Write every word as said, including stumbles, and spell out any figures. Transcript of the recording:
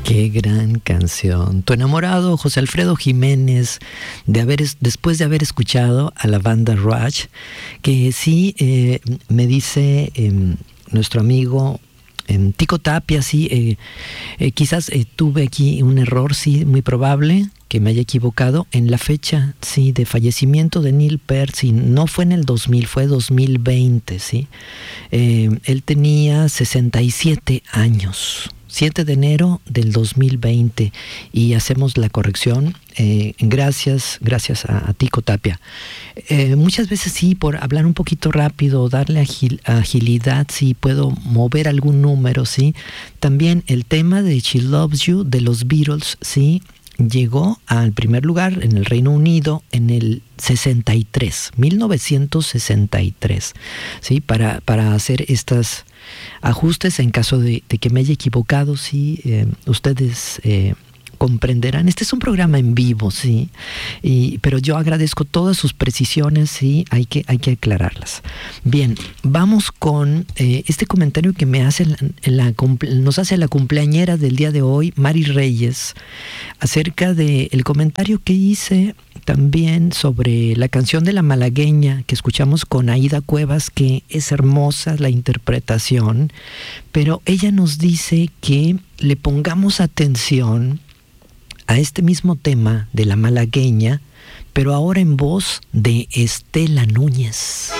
Qué gran canción. Tu enamorado, José Alfredo Jiménez, de haber, después de haber escuchado a la banda Rush, que sí, eh, me dice eh, nuestro amigo eh, Tico Tapia, sí, eh, eh, quizás eh, tuve aquí un error, sí, muy probable, que me haya equivocado en la fecha, sí, de fallecimiento de Neil Peart, sí, no fue en el dos mil, fue dos mil veinte, sí. Eh, él tenía sesenta y siete años. siete de enero del dos mil veinte, y hacemos la corrección. Eh, gracias, gracias a, a Tico Tapia. Eh, muchas veces sí, por hablar un poquito rápido, darle agil, agilidad, sí, puedo mover algún número, sí. También el tema de She Loves You de los Beatles, sí, llegó al primer lugar en el Reino Unido en el sesenta y tres, mil novecientos sesenta y tres, sí, para, para hacer estas ajustes en caso de, de que me haya equivocado, sí, eh, ustedes eh, comprenderán. Este es un programa en vivo, sí, y, pero yo agradezco todas sus precisiones, sí, hay que, hay que aclararlas. Bien, vamos con eh, este comentario que me hace la, la, nos hace la cumpleañera del día de hoy, Mari Reyes, acerca del comentario que hice también sobre la canción de La Malagueña que escuchamos con Aida Cuevas, que es hermosa la interpretación, pero ella nos dice que le pongamos atención a este mismo tema de La Malagueña, pero ahora en voz de Estela Núñez.